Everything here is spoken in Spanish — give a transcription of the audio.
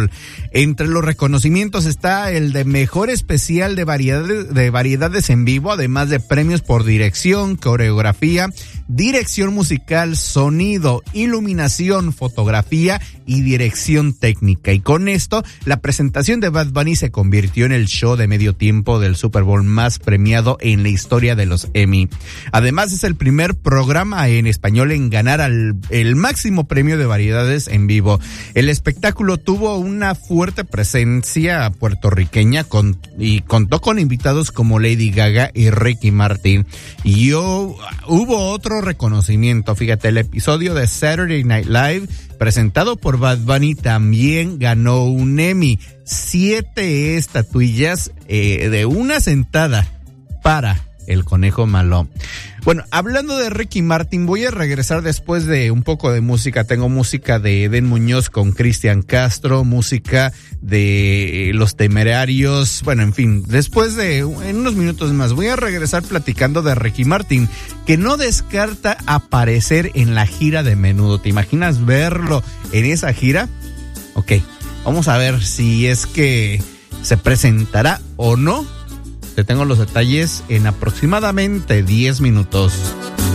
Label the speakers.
Speaker 1: español. Entre los reconocimientos está el de mejor especial de variedades en vivo, además de premios por dirección, coreografía, dirección musical, sonido, iluminación, fotografía y dirección técnica. Y con esto, la presentación de Bad Bunny se convirtió en el show de medio tiempo del Super Bowl más premiado en la historia de los Emmy. Además, es el primer programa en español en ganar el máximo premio de variedades en vivo. El espectáculo tuvo una fuerte presencia puertorriqueña y contó con invitados como Lady Gaga y Ricky Martin. Y hubo otro reconocimiento. Fíjate, el episodio de Saturday Night Live presentado por Bad Bunny también ganó un Emmy. 7 estatuillas de una sentada para el Conejo Malo. Bueno, hablando de Ricky Martin, voy a regresar después de un poco de música. Tengo música de Eden Muñoz con Cristian Castro, música de Los Temerarios. Bueno, en fin, en unos minutos más, voy a regresar platicando de Ricky Martin, que no descarta aparecer en la gira de Menudo. ¿Te imaginas verlo en esa gira? Ok, vamos a ver si es que se presentará o no. Te tengo los detalles en aproximadamente 10 minutos.